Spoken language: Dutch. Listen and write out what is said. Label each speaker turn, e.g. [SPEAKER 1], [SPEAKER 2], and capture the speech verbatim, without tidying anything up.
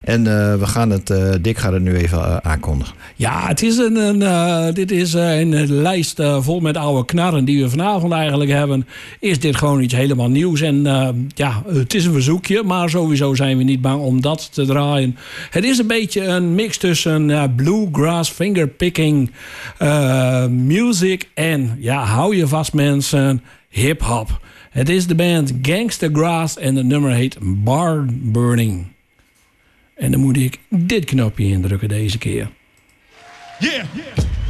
[SPEAKER 1] En uh, we gaan het, uh, Dick gaat het nu even uh, aankondigen.
[SPEAKER 2] Ja, het is een, een, uh, dit is uh, een lijst uh, vol met oude knarren die we vanavond eigenlijk hebben. Is dit gewoon iets helemaal nieuws. En uh, ja, het is een verzoekje, maar sowieso zijn we niet bang om dat te draaien. Het is een beetje een mix tussen uh, bluegrass, fingerpicking, uh, music en, ja, hou je vast mensen, hip-hop. Het is de band Gangsta Grass en het nummer heet Barn Burning. En dan moet ik dit knopje indrukken deze keer.
[SPEAKER 3] Yeah, yeah.